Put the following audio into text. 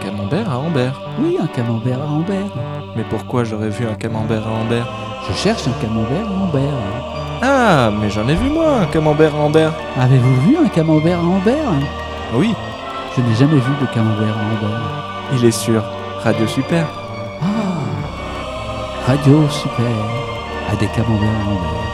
camembert à Ambert. Oui, un camembert à Ambert. Mais pourquoi j'aurais vu un camembert à Ambert? Je cherche un camembert à Ambert. Ah, mais j'en ai vu moi, un camembert à Ambert. Avez-vous vu un camembert à Ambert? Oui, Je n'ai jamais vu de camembert à Ambert. il est sur Radio Super. Ah, Radio Super, à des camemberts à Ambert.